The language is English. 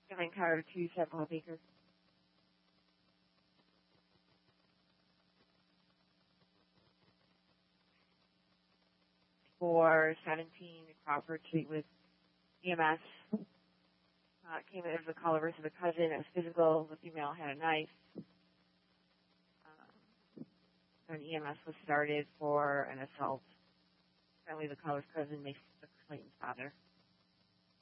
Kevin Carter 2, Central Baker. For 17, Crawford Street with EMS. Came in as a caller versus a cousin. It was physical. The female had a knife. And EMS was started for an assault. Apparently the caller's cousin may Clayton's father.